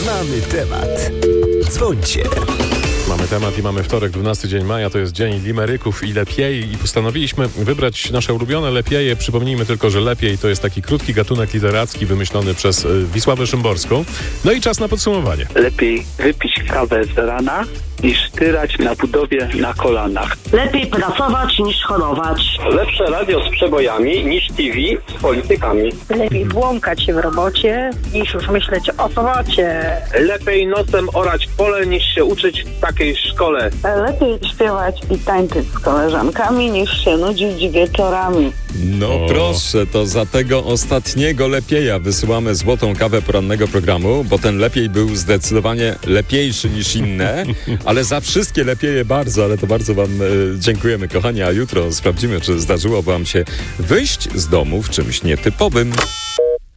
Mamy temat. Dzwońcie. Mamy temat i mamy wtorek, 12 dzień maja, to jest dzień limeryków i lepiej i postanowiliśmy wybrać nasze ulubione lepieje. Przypomnijmy tylko, że lepiej to jest taki krótki gatunek literacki wymyślony przez Wisławę Szymborską. No i czas na podsumowanie. Lepiej wypić kawę z rana niż tyrać na budowie na kolanach. Lepiej pracować niż chorować. Lepsze radio z przebojami niż TV z politykami. Lepiej błąkać się w robocie niż już myśleć o sobocie. Lepiej nosem orać pole niż się uczyć w takiej szkole. Lepiej śpiewać i tańczyć z koleżankami niż się nudzić wieczorami. No proszę, to za tego ostatniego lepieja wysyłamy złotą kawę porannego programu, bo ten lepiej był zdecydowanie lepiejszy niż inne, ale za wszystkie lepieje bardzo, ale to bardzo wam dziękujemy, kochani, a jutro sprawdzimy, czy zdarzyło wam się wyjść z domu w czymś nietypowym.